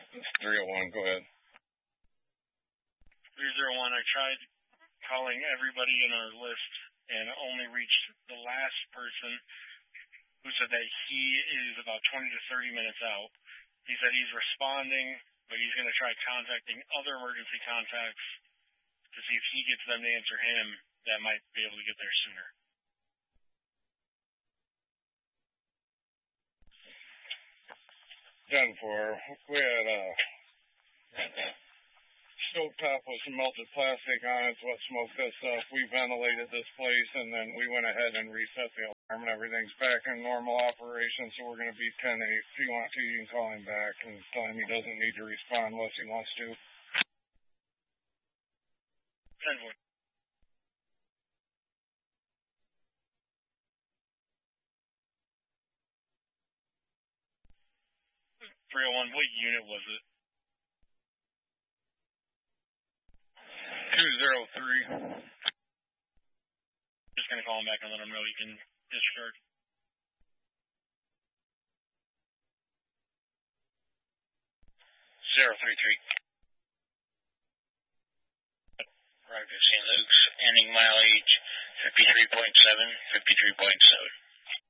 It's 301, go ahead. 301, I tried calling everybody in our list and only reached the last person who said that he is about 20 to 30 minutes out. He said he's responding, but he's going to try contacting other emergency contacts to see if he gets them to answer him that might be able to get there sooner. 10-4. We had a stovetop with some melted plastic on it. It's what smoked this up. We ventilated this place, and then we went ahead and reset the alarm, and everything's back in normal operation, so we're going to be 10-8. If you want to, you can call him back and tell him he doesn't need to respond unless he wants to. 10-4. 301, what unit was it? 203. Just going to call him back and let him know he can disregard. 033. Arrived at St. Luke's, ending mileage 53.7, 53.7.